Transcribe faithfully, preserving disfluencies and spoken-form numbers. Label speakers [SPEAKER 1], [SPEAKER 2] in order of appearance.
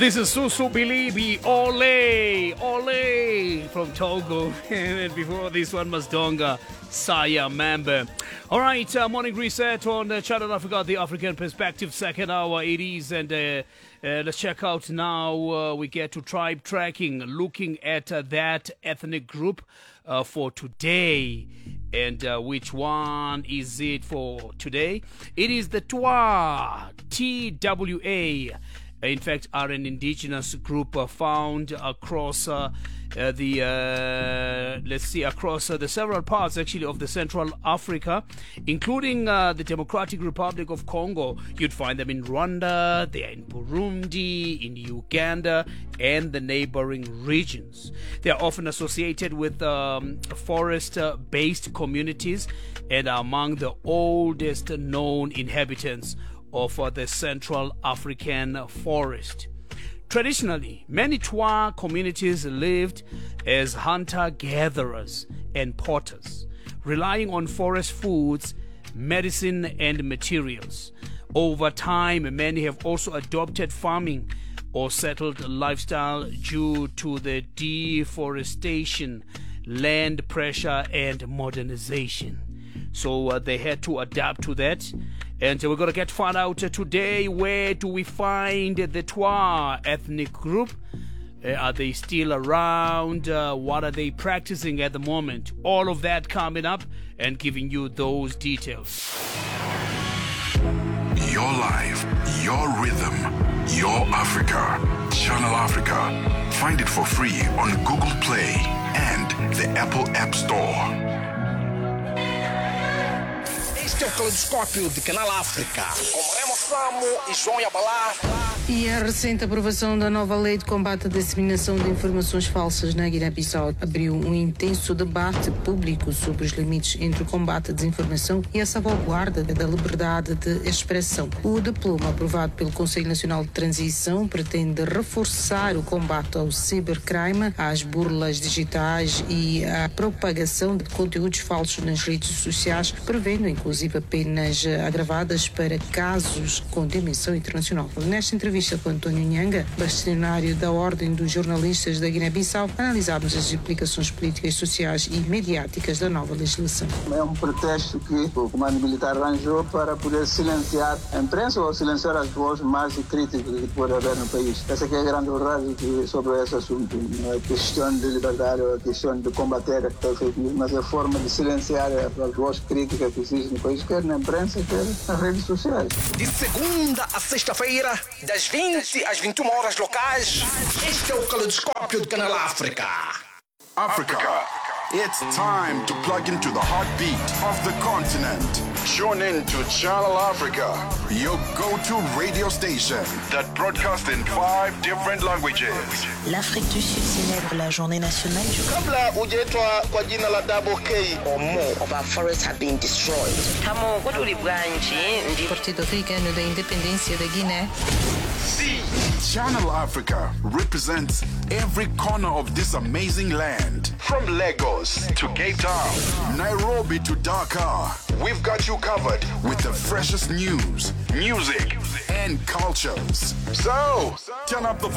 [SPEAKER 1] This is Susu Bilibi Ole Ole from Togo. And before this one, Masdonga Saya Mamba. All right, uh, morning reset on uh, Channel Africa, the African Perspective, second hour it is. And uh, uh, let's check out now. Uh, we get to tribe tracking, looking at uh, that ethnic group uh, for today. And uh, which one is it for today? It is the Twa, T W A. In fact, are an indigenous group uh, found across uh, uh, the, uh, let's see, across uh, the several parts actually of the Central Africa, including uh, the Democratic Republic of Congo. You'd find them in Rwanda, they are in Burundi, in Uganda, and the neighboring regions. They are often associated with um, forest-based communities and are among the oldest known inhabitants of uh, the Central African forest. Traditionally, many Twa communities lived as hunter-gatherers and potters, relying on forest foods, medicine, and materials. Over time, many have also adopted farming or settled lifestyle due to the deforestation, land pressure, and modernization. So uh, they had to adapt to that. And uh, we're going to get to find out uh, today, where do we find the Twa ethnic group? Uh, are they still around? Uh, what are they practicing at the moment? All of that coming up and giving you those details.
[SPEAKER 2] Your life, your rhythm, your Africa. Channel Africa. Find it for free on Google Play and the Apple App Store.
[SPEAKER 3] Este é o Caleidoscópio de Canal África, com Remo Samo e João Yabalá.
[SPEAKER 4] E a recente aprovação da nova lei de combate à disseminação de informações falsas na Guiné-Bissau abriu um intenso debate público sobre os limites entre o combate à desinformação e a salvaguarda da liberdade de expressão. O diploma aprovado pelo Conselho Nacional de Transição pretende reforçar o combate ao cibercrime, às burlas digitais e à propagação de conteúdos falsos nas redes sociais, prevendo inclusive penas agravadas para casos com dimensão internacional. Nesta entrevista com António Nhanga, bastonário da Ordem dos Jornalistas da Guiné-Bissau, analisámos as implicações políticas, sociais e mediáticas da nova legislação.
[SPEAKER 5] É um pretexto que o comando militar arranjou para poder silenciar a imprensa ou silenciar as vozes mais críticas que pode haver no país. Essa que é a grande verdade sobre esse assunto. Não é questão de liberdade, ou a questão de combater a fake news, mas é a forma de silenciar as vozes críticas que existem no país, quer na imprensa, quer nas redes sociais.
[SPEAKER 3] De segunda a sexta-feira, das vinte às vinte e uma horas locais, este é o Caleidoscópio de Canal África.
[SPEAKER 2] Africa. It's time to plug into the heartbeat of the continent. Tune in to Channel Africa, your go-to radio station that broadcasts in five different languages.
[SPEAKER 6] L'Afrique du Sud célèbre la journée nationale du
[SPEAKER 7] Kabla hujaitwa kwa jina la Double K,
[SPEAKER 6] or more of our forests have been destroyed.
[SPEAKER 4] Partido Africano da Independência da Guiné.
[SPEAKER 2] See, Channel Africa represents every corner of this amazing land. From Lagos to Cape Town, Nairobi to Dakar, we've got you covered with the freshest news, music, and cultures. So, turn up the